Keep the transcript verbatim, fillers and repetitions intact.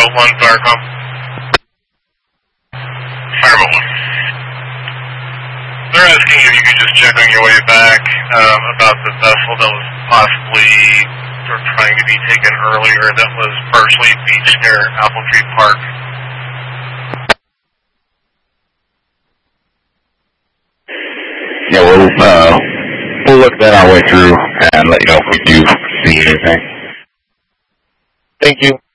one, Firecom. Fireman one. They're asking if you could just check on your way back um, about the vessel that was possibly or trying to be taken earlier that was partially beached near Apple Tree Park. Yeah, we'll, uh, we'll look that our way through and let you know if we do see anything. Thank you.